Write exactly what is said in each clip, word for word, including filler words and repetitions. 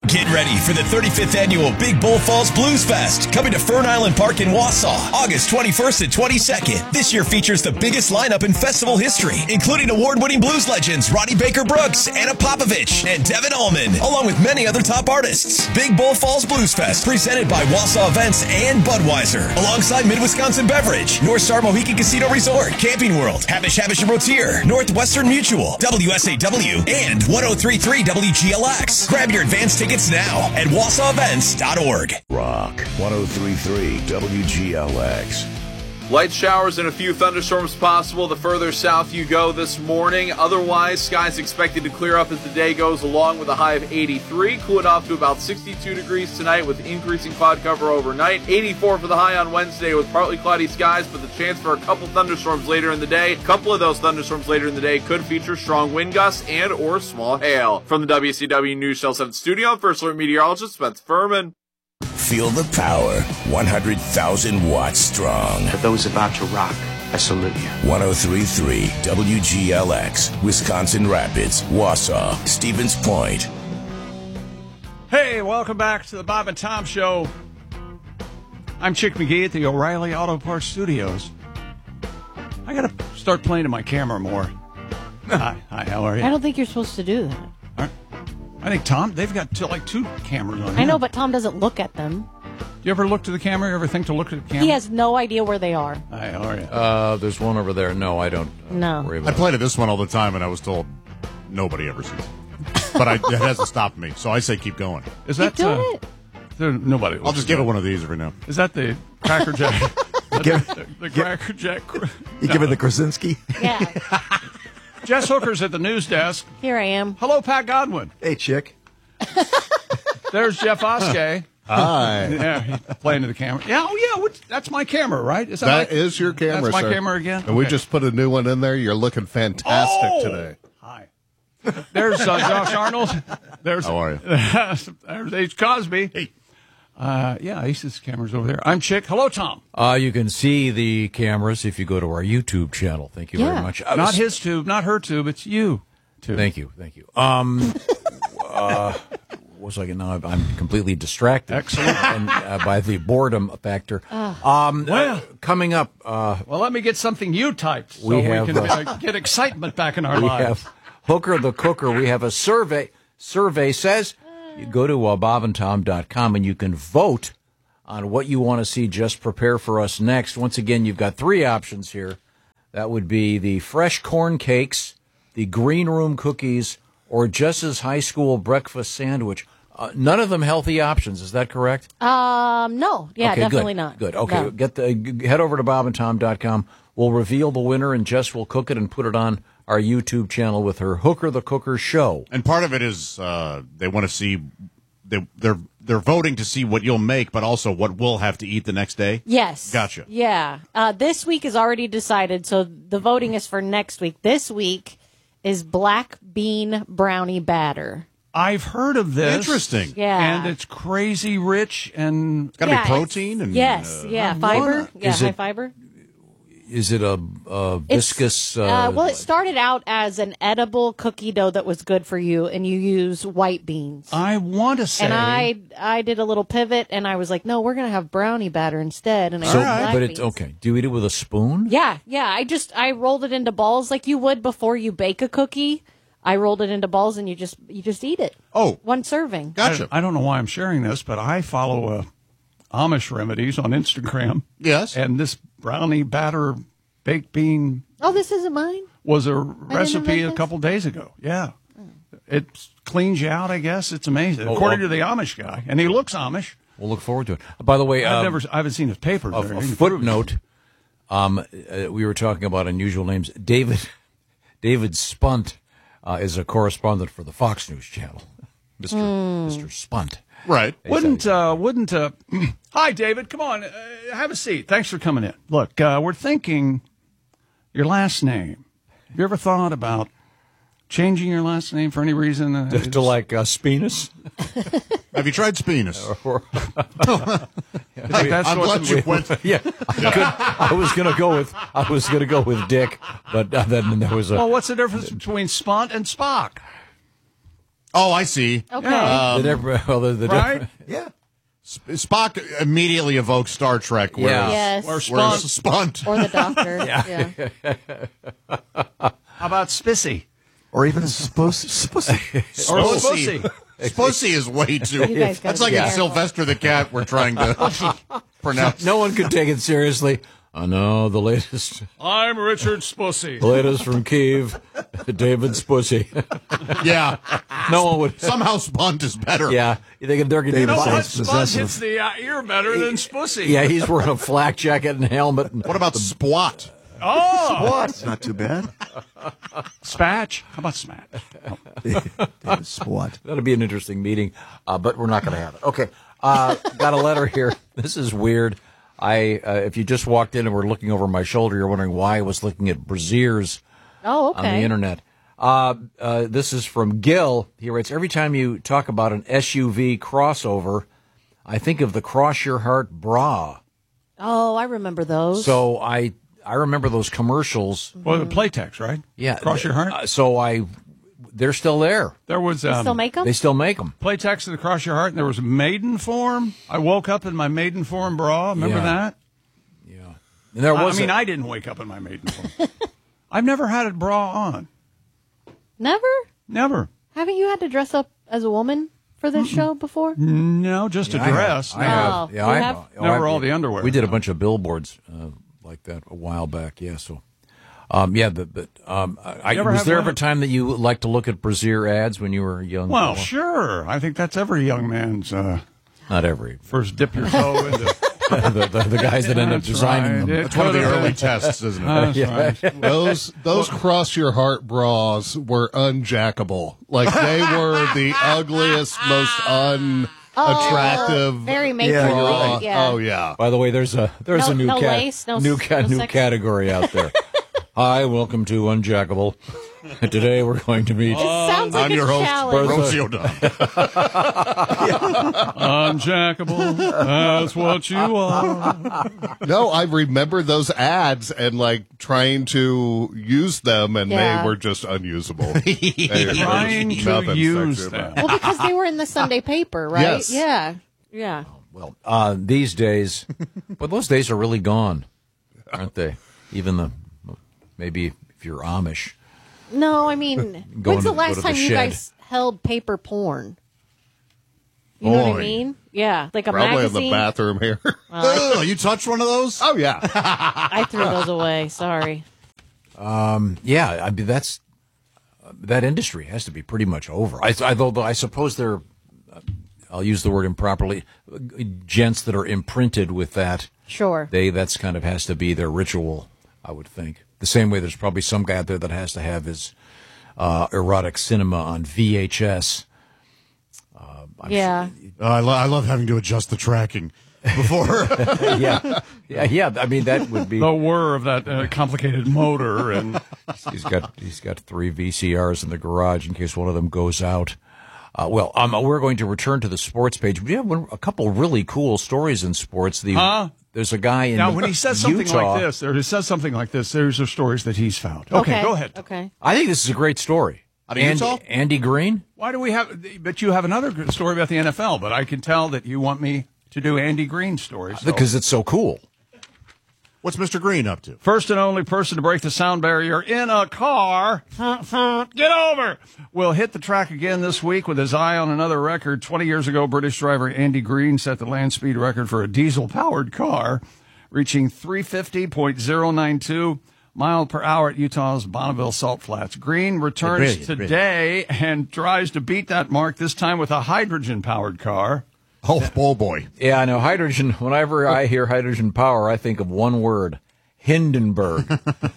Get ready for the thirty-fifth Annual Big Bull Falls Blues Fest, coming to Fern Island Park in Wausau, August twenty-first and twenty-second. This year features the biggest lineup in festival history, including award-winning blues legends Ronnie Baker Brooks, Anna Popovich, and Devin Allman, along with many other top artists. Big Bull Falls Blues Fest, presented by Wausau Events and Budweiser, alongside Mid-Wisconsin Beverage, North Star Mohican Casino Resort, Camping World, Habish Habish and Rotier, Northwestern Mutual, W S A W, and one oh three point three W G L X. Grab your advance tickets now at wausau events dot org. Rock one oh three point three W G L X. Light showers and a few thunderstorms possible the further south you go this morning. Otherwise, skies expected to clear up as the day goes along with a high of eighty-three, cooling off to about sixty-two degrees tonight with increasing cloud cover overnight. eighty-four for the high on Wednesday with partly cloudy skies, but the chance for a couple thunderstorms later in the day. A couple of those thunderstorms later in the day could feature strong wind gusts and or small hail. From the W C W News Channel seven studio, First Alert meteorologist Spencer Furman. Feel the power. one hundred thousand watts strong. For those about to rock, I salute you. one oh three point three W G L X, Wisconsin Rapids, Wausau, Stevens Point. Hey, welcome back to the Bob and Tom Show. I'm Chick McGee at the O'Reilly Auto Parts Studios. I got to start playing to my camera more. Hi, hi, how are you? I don't think you're supposed to do that. All right. I think Tom, they've got t- like two cameras on. I know, him. but Tom doesn't look at them. Do you ever look to the camera? You ever think to look at the camera? He has no idea where they are. Hi, how are you? Uh, there's one over there. No, I don't uh, No. worry I about play to this one all the time, and I was told nobody ever sees it. But I, it hasn't stopped me, so I say keep going. Is Keep that doing uh, it. there, nobody? I'll just give it one of these every now. Is that the Cracker Jack? Give- the, the Cracker Jack. You give it the Krasinski? Yeah. Jess Hooker's at the news desk. Here I am. Hello, Pat Godwin. Hey, chick. There's Jeff Oskey. Hi. Yeah, he's playing to the camera. Yeah, oh yeah, what, that's my camera, right? Is that, That my, is your camera, That's my sir. camera again. And we Okay. just put a new one in there. You're looking fantastic Oh! today. Hi. There's uh, Josh Arnold. There's How are you? There's H. Cosby. Hey. Uh, yeah, Ace's camera's over there. I'm Chick. Hello, Tom. Uh, you can see the cameras if you go to our YouTube channel. Thank you Yeah. very much. I Not was- his tube, not her tube. It's you tube. Thank you, thank you. Um, uh, what was I now? I'm completely distracted. Excellent. and, uh, by the boredom factor. Um, Well- uh, coming up, uh, Well, let me get something you typed so We we, have, can uh, uh, get excitement back in our we lives. have Hooker the Cooker. We have a survey. Survey says you go to uh, bob and tom dot com and you can vote on what you want to see Just Prepare for Us next. Once again, you've got three options here. That would be the fresh corn cakes, the green room cookies, or Jess's high school breakfast sandwich. Uh, none of them healthy options. Is that correct? Um, no. Yeah, okay, definitely good, not. Good. Okay, No. get the g- head over to bob and tom dot com. We'll reveal the winner, and Jess will cook it and put it on our YouTube channel with her Hooker the Cooker show. And part of it is uh, they want to see they, they're they're voting to see what you'll make, but also what we'll have to eat the next day. Yes. Gotcha. Yeah. Uh, this week is already decided, so the voting is for next week. This week is black bean brownie batter. I've heard of this. Interesting. Yeah. And it's crazy rich and It's got to Yeah, be protein and Yes. uh, yeah. Fiber. Yeah. Is High it- fiber. Is it a, a It's- viscous? Uh, Uh, well, it started out as an edible cookie dough that was good for you, and you use white beans. I want to say. And I I did a little pivot, and I was like, no, we're going to have brownie batter instead. And I so, used black but it's beans. okay. Do you eat it with a spoon? Yeah, yeah. I just I rolled it into balls like you would before you bake a cookie. I rolled it into balls, and you just you just eat it. Oh. One serving. Gotcha. I, I don't know why I'm sharing this, but I follow uh, Amish Remedies on Instagram. Yes. And this brownie batter baked bean Oh, this isn't mine. was a recipe invent a this? couple days ago. Yeah. It cleans you out, I guess. It's amazing. Oh, According well- to the Amish guy. And he looks Amish. We'll look forward to it. By the way, I've um, never, I haven't seen his papers. a, there. a He can prove it. footnote. Um, uh, we were talking about unusual names. David David Spunt uh, is a correspondent for the Fox News Channel. Mister Mister Spunt. Right. Wouldn't, uh, wouldn't, uh, hi, David. Come on. Uh, have a seat. Thanks for coming in. Look, uh, we're thinking your last name. Have you ever thought about changing your last name for any reason? Uh, To, to like uh, Spinus? Have you tried Spinus? Or- Hey, that's I'm what- glad you went. yeah, I, could, I was gonna go with I was gonna go with Dick, but uh, then there was a Well, what's the difference between Spont and Spock? Oh, I see. Okay. Um, The diff- well, the, the Right? diff- Yeah. Sp- Spock immediately evokes Star Trek, whereas, Yeah. Yes. Or whereas Spunt. Spunt. Or the doctor. yeah. How about Spissy? Or even supposed supposed. Or Spussy. Spussy? Spussy is way too. You guys gotta That's like be in careful. Sylvester the Cat we're trying to pronounce. no one could take it seriously. I know the latest, I'm Richard Spussy. the latest from Kiev, David Spussy. Yeah. No one would. Somehow Spunt is better. Yeah, you think they're going to You be know David what? Sounds Spud possessive. hits the uh, ear better than Spussy. Yeah, he's wearing a flak jacket and helmet. And What about Spwat? Oh! What? Not too bad. Spatch? How about Smatch? David Swat. that'll be an interesting meeting, uh, but we're not going to have it. Okay, uh, got a letter here. This is weird. I, uh, if you just walked in and were looking over my shoulder, you're wondering why I was looking at brassieres Oh, on the okay. internet. Uh, uh, this is from Gil. He writes, every time you talk about an S U V crossover, I think of the Cross Your Heart bra. Oh, I remember those. So I I remember those commercials. Well, the Playtex, right? Yeah. Cross your heart? Uh, so I, they're still there. There was They um, still make them? They still make them. Playtex and the Cross Your Heart, and there was Maiden Form. I woke up in my Maiden Form bra. Remember Yeah. that? Yeah. And there I, was I mean, a- I didn't wake up in my Maiden Form. I've never had a bra on. Never? Never. Haven't you had to dress up as a woman for this show before? No, just Yeah, a I have. dress. I have. Oh, Yeah, you I have? Oh, Never I- all the underwear. We did a bunch of billboards uh, like that a while back. Yeah. So, um, yeah. The, the, um, I, You ever was have there one? ever a time that you liked to look at brassiere ads when you were a young? Well, fellow? sure. I think that's every young man's uh, Not every. first dip your toe into. the, the, the guys that end up That's designing right. them. It That's one of the could've early been. tests, isn't it? That's Yeah. right. Those those cross your heart bras were unjackable. Like they were the ugliest, most unattractive. Very make Yeah, believe. you're bra. right. Yeah. Oh yeah. By the way, there's a there's No- a new no cat, lace, no new s- ca- no new sex. category out there. Hi, welcome to Unjackable. Today we're going to meet. It sounds like I'm a your host, challenge. Rosie O'Donnell. Unjackable. That's what you are. No, I remember those ads and like trying to use them, and Yeah. they were just unusable. They- there was Trying to nothing use sexy them. about Well, because they were in the Sunday paper, right? Yes. Yeah. Yeah. Well, uh, these days, but those days are really gone, aren't they? Even the maybe if you're Amish. No, I mean, Go when's to- the go last to the time you shed. guys held paper porn? You know what Boy. I mean? Yeah, like a Probably in magazine. the bathroom here. Ugh, you touched one of those? Oh yeah. I threw those away. Sorry. Yeah, I mean that's uh, that industry has to be pretty much over. I, I though I suppose they're, uh, I'll use the word improperly, uh, gents that are imprinted with that. Sure. They that's kind of has to be their ritual, I would think. The same way there's probably some guy out there that has to have his uh, erotic cinema on V H S. yeah. Uh, I, lo- I love having to adjust the tracking before. yeah, yeah, yeah. I mean that would be. The whir of that uh, complicated motor and He's got he's got three V C Rs in the garage in case one of them goes out. Uh, well, um, we're going to return to the sports page. We have one, a couple really cool stories in sports. The Huh? There's a guy in now when he says something Utah. like this, or he says something like this, there's are stories that he's found. Okay, go ahead. Okay. I think this is a great story. Out of Andy, Utah? Andy Green. Why do we have? But you have another good story about the N F L. But I can tell that you want me to do Andy Green stories. So. Because it's so cool. What's Mister Green up to? First and only person to break the sound barrier in a car, get over, will hit the track again this week with his eye on another record. twenty years ago, British driver Andy Green set the land speed record for a diesel-powered car, reaching three fifty point oh nine two mile per hour at Utah's Bonneville Salt Flats. Green returns Brilliant, today and tries to beat that mark, this time with a hydrogen-powered car. Oh, oh boy. Yeah, I know. Hydrogen. Whenever I hear hydrogen power, I think of one word: Hindenburg.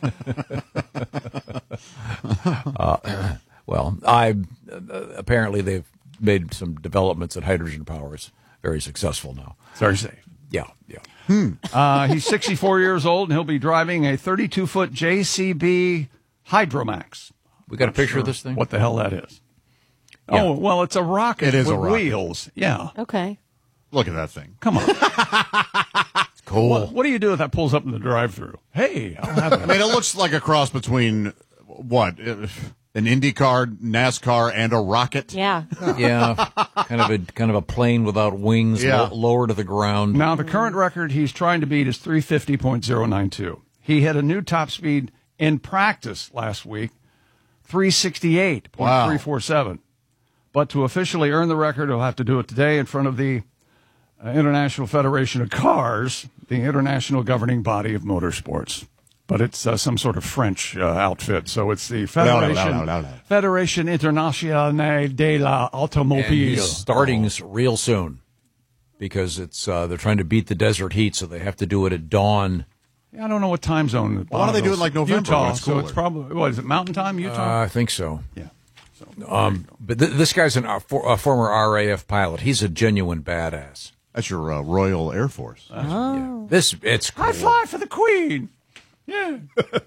uh, well, I uh, apparently they've made some developments in hydrogen power. It's very successful now. Very safe. Yeah, yeah. Uh, he's sixty-four years old, and he'll be driving a thirty-two foot J C B Hydromax. We got a picture of this thing. What the hell that is? Yeah. Oh, well, it's a rocket It is with a rocket. wheels. Yeah. Okay. Look at that thing. Come on. Cool. What, what do you do if that pulls up in the drive-through? Hey, I'll have I that. mean, it looks like a cross between what? Uh, An IndyCar, NASCAR, and a rocket. Yeah. Yeah, kind of a kind of a plane without wings, Yeah. lo- lower to the ground. Now, the current record he's trying to beat is three fifty point oh nine two. He hit a new top speed in practice last week, three sixty-eight point three four seven. Wow. But to officially earn the record, he'll have to do it today in front of the uh, International Federation of Cars, the international governing body of motorsports. But it's uh, some sort of French uh, outfit, so it's the Federation, No, no, no, no, no. Federation Internationale de And l'Automobile. he's starting s- real soon because it's uh, they're trying to beat the desert heat, so they have to do it at dawn. I don't know what time zone. Why don't they do it like November Utah, when it's so cooler? it's probably, what is it, Mountain Time, Utah? Uh, I think so. yeah. So, Um, but th- this guy's an, uh, for, a former R A F pilot. He's a genuine badass. That's your uh, Royal Air Force. Yeah. This it's cool. I fly for the Queen. Yeah.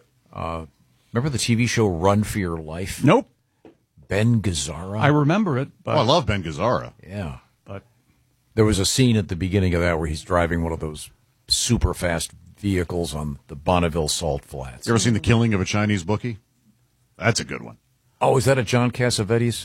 Remember the T V show Run for Your Life? Nope. Ben Gazzara. I remember it, but Oh, I love Ben Gazzara. yeah. but There was a scene at the beginning of that where he's driving one of those super fast vehicles on the Bonneville Salt Flats. You ever seen The Killing of a Chinese Bookie? That's a good one. Oh, is that a John Cassavetes?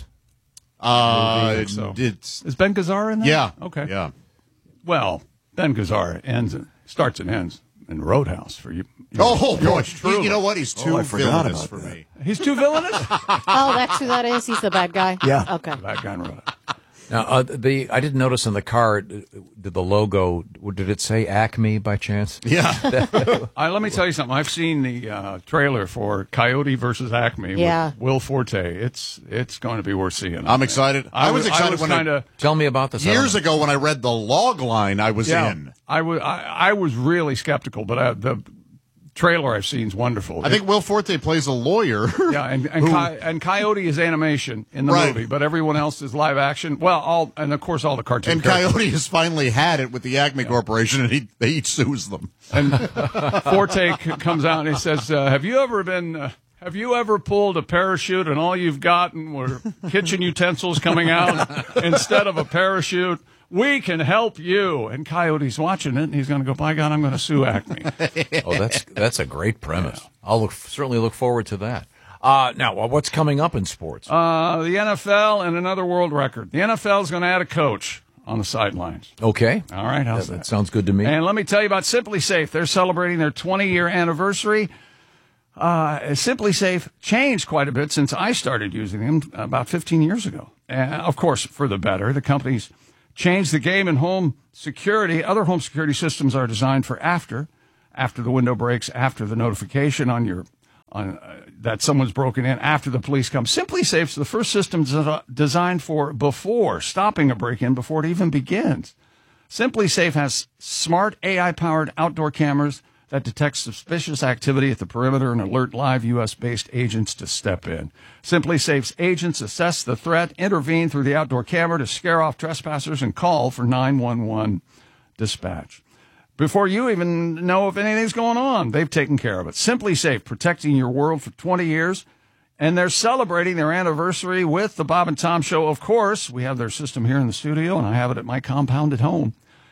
Uh, think so. It's is Ben Gazzara in that? yeah, Okay. yeah. Well, Ben Gazzara ends and starts and ends in Roadhouse for you. you Oh, boy. yours He- truly. you know what? He's too I forgot villainous about for that. me. He's too villainous. Oh, that's who that is? He's the bad guy? Yeah. Okay. That guy in Roadhouse. Now, uh, the I didn't notice in the car, did the logo, did it say Acme by chance? Yeah. I, let me tell you something. I've seen the uh, trailer for Coyote versus Acme Yeah. with Will Forte. It's it's going to be worth seeing. I'm excited. I was excited I was when I- kind of Tell me about this. I don't Years know. ago when I read the log line, I was yeah. in. I was I, I was really skeptical, but I, the trailer I've seen is wonderful. I think Will Forte plays a lawyer. Yeah, and and, Coy- and Coyote is animation in the Right. movie, but everyone else is live action. Well, all and of course all the cartoon. And characters. Coyote has finally had it with the Acme Corporation, and he, they each sues them. And Forte c- comes out and he says, uh, "Have you ever been? Uh, have you ever pulled a parachute and all you've gotten were kitchen utensils coming out instead of a parachute? We can help you." And Coyote's watching it, and he's going to go, "By God, I'm going to sue Acme." Oh, that's that's a great premise. I'll look, certainly look forward to that. Uh, now, what's coming up in sports? Uh, the N F L and another world record. The N F L is going to add a coach on the sidelines. Okay. All right, how's that, that? that sounds good to me. And let me tell you about Simply Safe. They're celebrating their twenty-year anniversary. Uh, Simply Safe changed quite a bit since I started using them about fifteen years ago. And of course, for the better. The company's changed the game in home security. Other home security systems are designed for after, after the window breaks, after the notification on your on uh, that someone's broken in, after the police come. Simply Safe's the first system des- designed for before, stopping a break-in before it even begins. Simply Safe has smart A I-powered outdoor cameras that detect suspicious activity at the perimeter and alert live U S-based agents to step in. Simply Safe's agents assess the threat, intervene through the outdoor camera to scare off trespassers, and call for nine one one dispatch. Before you even know if anything's going on, they've taken care of it. Simply Safe, protecting your world for twenty years. And they're celebrating their anniversary with the Bob and Tom Show. Of course, we have their system here in the studio, and I have it at my compound at home.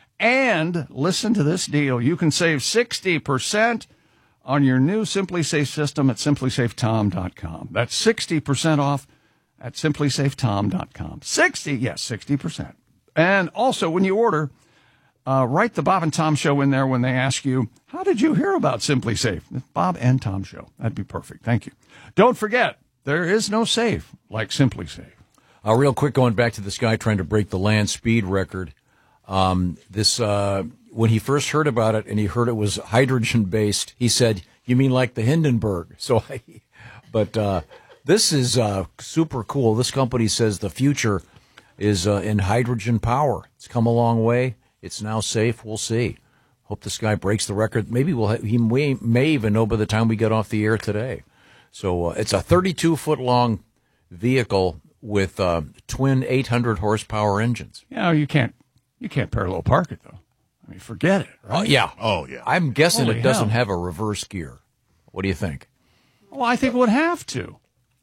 And listen to this deal. You can save sixty percent on your new Simply Safe system at simply safe tom dot com. That's sixty percent off at simply safe tom dot com. sixty, yes, sixty percent. And also, when you order, uh, write the Bob and Tom Show in there when they ask you, how did you hear about Simply Safe? Bob and Tom Show. That'd be perfect. Thank you. Don't forget, there is no safe like Simply Safe. Uh, real quick, going back to this guy trying to break the land speed record. Um, this uh, when he first heard about it and he heard it was hydrogen based, he said, "You mean like the Hindenburg?" So, I, but uh, this is uh, super cool. This company says the future is uh, in hydrogen power. It's come a long way. It's now safe. We'll see. Hope this guy breaks the record. Maybe we'll ha- he may, may even know by the time we get off the air today. So uh, it's a thirty-two foot long vehicle with uh, twin eight hundred horsepower engines. You know, you can't you can't parallel park it though. I mean, forget it. Oh, yeah. Oh, yeah. I'm guessing Holy it doesn't hell. have a reverse gear. What do you think? Well, I think it would have to.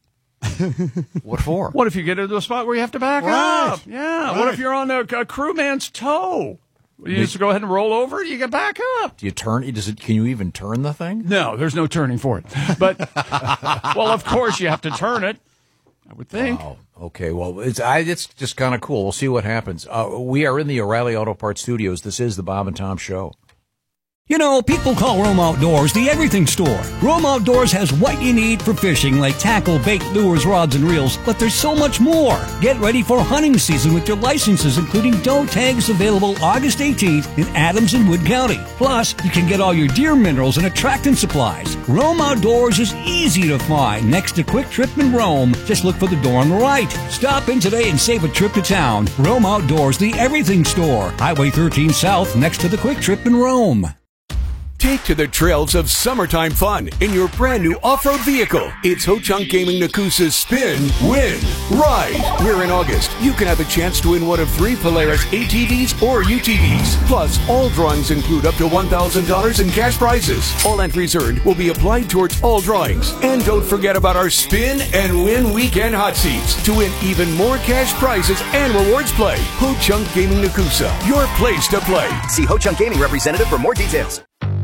What for? What if you get into a spot where you have to back Right. up? Yeah. Right. What if you're on a, a crewman's toe? You just go ahead and roll over. You get back up. Do you turn? Does it? Can you even turn the thing? No, there's no turning for it. But well, of course you have to turn it. I would think. Wow. Okay, well, it's I, it's just kind of cool. We'll see what happens. Uh, we are in the O'Reilly Auto Parts studios. This is the Bob and Tom Show. You know, people call Rome Outdoors the everything store. Rome Outdoors has what you need for fishing, like tackle, bait, lures, rods, and reels, but there's so much more. Get ready for hunting season with your licenses, including doe tags, available August eighteenth in Adams and Wood County. Plus, you can get all your deer minerals and attractant supplies. Rome Outdoors is easy to find next to Quick Trip in Rome. Just look for the door on the right. Stop in today and save a trip to town. Rome Outdoors, the everything store. Highway thirteen South, next to the Quick Trip in Rome. Take to the trails of summertime fun in your brand new off-road vehicle. It's Ho-Chunk Gaming Nakusa's Spin, Win, Ride. Where in August, you can have a chance to win one of three Polaris A T Vs or U T Vs. Plus, all drawings include up to one thousand dollars in cash prizes. All entries earned will be applied towards all drawings. And don't forget about our Spin and Win Weekend Hot Seats to win even more cash prizes and rewards play. Ho-Chunk Gaming Nakusa, your place to play. See Ho-Chunk Gaming representative for more details.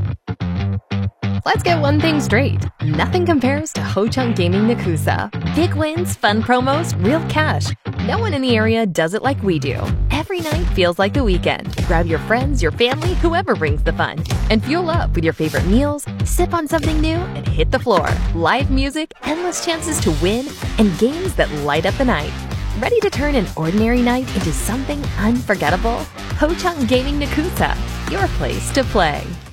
Let's get one thing straight. Nothing compares to Ho-Chunk Gaming Nakusa. Big wins, fun promos, real cash. No one in the area does it like we do. Every night feels like the weekend. Grab your friends, your family, whoever brings the fun. And fuel up with your favorite meals, sip on something new, and hit the floor. Live music, endless chances to win, and games that light up the night. Ready to turn an ordinary night into something unforgettable? Ho-Chunk Gaming Nakusa, your place to play.